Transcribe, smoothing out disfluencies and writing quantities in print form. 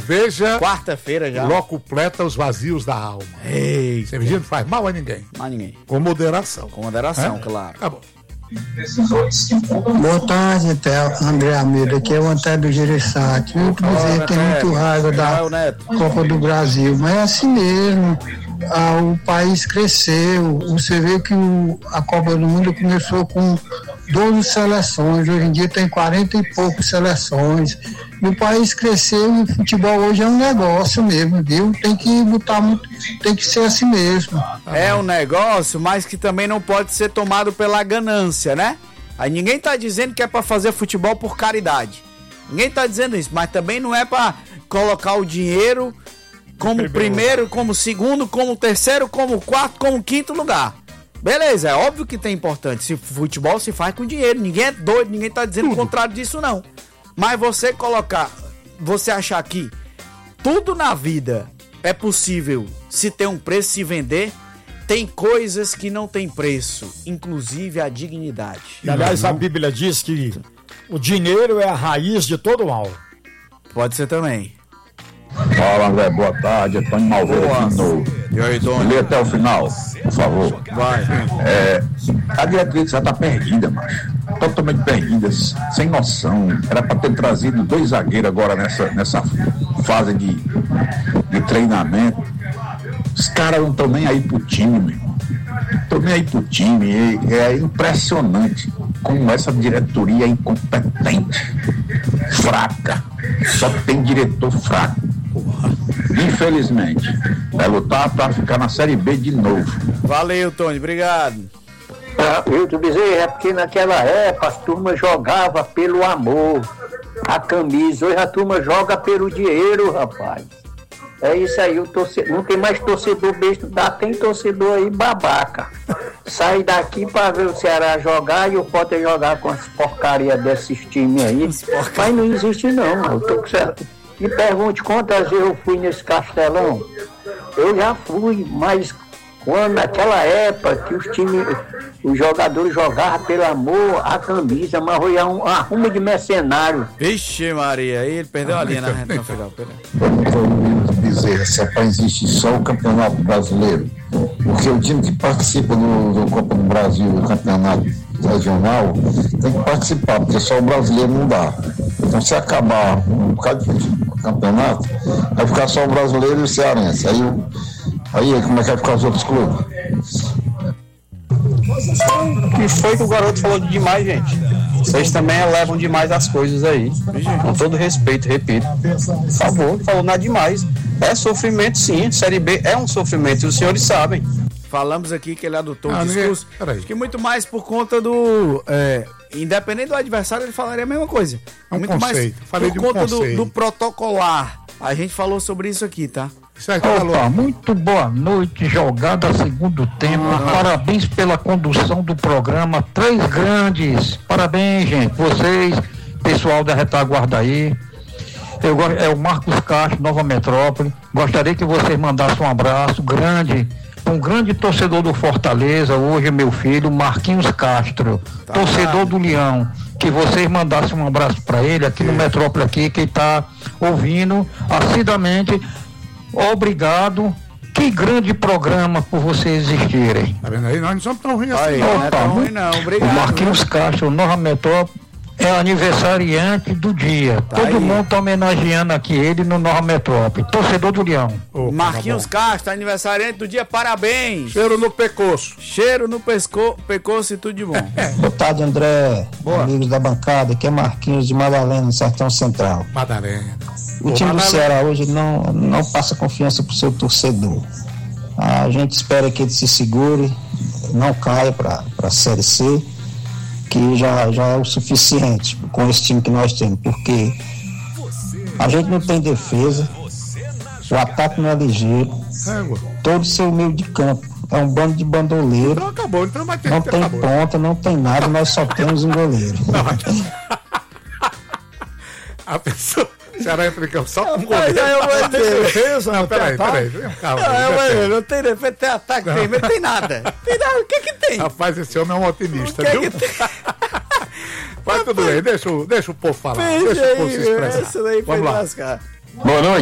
cerveja. Quarta-feira já. Locupleta os vazios da alma. Ei, Cerveja não faz mal a ninguém. a ninguém. Com moderação. Com moderação, claro. Tá bom. Boa tarde, André Almeida, aqui é o Antônio do Gereissati. Eu dizer, tem muito raiva da Copa do Brasil, mas é assim mesmo. O país cresceu. Você vê que a Copa do Mundo começou com 12 seleções, hoje em dia tem 40 e poucas seleções. E o país cresceu e o futebol hoje é um negócio mesmo, viu? Tem que botar muito, tem que ser assim mesmo. É um negócio, mas que também não pode ser tomado pela ganância, né? Aí ninguém tá dizendo que é pra fazer futebol por caridade. Ninguém tá dizendo isso, mas também não é pra colocar o dinheiro como primeiro, como segundo, como terceiro, como quarto, como quinto lugar. Beleza, é óbvio que tem importante. Se futebol se faz com dinheiro, ninguém é doido, ninguém tá dizendo o contrário disso não. Mas você achar que tudo na vida é possível se ter um preço, se vender, tem coisas que não tem preço, inclusive a dignidade. Aliás, a Bíblia diz que o dinheiro é a raiz de todo mal. Pode ser também. Fala, André, boa tarde, Antônio Malveira aqui de novo. E aí, Tony? Lê até o final, por favor. Vai. A diretoria já tá perdida, macho. Totalmente perdida, sem noção. Era para ter trazido 2 zagueiros agora nessa fase de treinamento. Os caras não estão nem aí pro time, meu irmão. Estão nem aí pro time. É impressionante como essa diretoria é incompetente, fraca. Só tem diretor fraco. Infelizmente. Vai lutar para ficar na Série B de novo. Valeu, Tony, obrigado. Eu te dizer, é porque naquela época as turmas jogavam pelo amor, a camisa. Hoje a turma joga pelo dinheiro, rapaz. É isso aí, não tem mais torcedor besta, tem torcedor aí babaca. Sai daqui pra ver o Ceará jogar e o Potter jogar com as porcarias desses times aí. Mas não existe não, eu tô com certo. Me pergunte quantas vezes eu fui nesse Castelão. Eu já fui, mas quando naquela época que os jogadores jogavam pelo amor, a camisa, mas foi uma arruma de mercenário. Vixe Maria, aí ele perdeu a linha na reta no final. Dizer se é para existir só o Campeonato Brasileiro, porque o time que participa do Copa do Brasil, do Campeonato Regional, tem que participar, porque só o brasileiro não dá. Então, se acabar um bocado de campeonato, vai ficar só o brasileiro e o cearense. Aí como é que vai ficar os outros clubes? Que foi que o garoto falou de demais, gente? Vocês também elevam demais as coisas aí. Com todo respeito, repito. Por favor, não falou nada demais. É sofrimento, sim. Série B é um sofrimento, e os senhores sabem. Falamos aqui que ele adotou o discurso. Acho que muito mais por conta do... independente do adversário, ele falaria a mesma coisa. É um muito conceito. Mais Falei por de um conta conceito. do protocolar. A gente falou sobre isso aqui, tá? Opa, muito boa noite, jogada segundo tempo. Parabéns pela condução do programa. 3 grandes. Parabéns, gente. Vocês, pessoal da retaguarda aí. É o Marcos Castro, Nova Metrópole. Gostaria que vocês mandassem um abraço grande, um grande torcedor do Fortaleza, hoje meu filho, Marquinhos Castro, torcedor do Leão. Que vocês mandassem um abraço para ele aqui no Metrópole, aqui, que está ouvindo assiduamente. Obrigado. Que grande programa por vocês existirem. Tá vendo aí? Nós não somos tão ruins assim. Aí, não é tão ruim não, obrigado. O Marquinhos Castro, Nova Metrópole, é aniversariante do dia. Tá. Todo aí. mundo tá homenageando aqui ele no Nova Metrópole. Torcedor do Leão. Marquinhos Castro, aniversariante do dia, parabéns. Cheiro no pescoço. Cheiro no pescoço e tudo de bom. Boa tarde, André. Amigos da bancada, aqui é Marquinhos de Madalena, no Sertão Central. Madalena. O time do Ceará hoje não passa confiança pro seu torcedor. A gente espera que ele se segure, não caia para a Série C, que já é o suficiente com esse time que nós temos, porque a gente não tem defesa, o ataque não é ligeiro, todo o seu meio de campo é um bando de bandoleiro. Então acabou, então vai ter não que tem acabou. ponta, não tem nada, nós só temos um goleiro. A pessoa... O Ceará entra em campo só com Mas aí eu vou dizer. defesa. Não, peraí. Calma. Não tem defesa, tem ataque, não tem nada. Tem nada, o que tem? Rapaz, esse homem é um otimista, O que viu? que tem? Mas tudo bem, deixa o povo falar. Veja Deixa o povo se aí, expressar. essa daí foi Vamos lá. lascar. Boa noite.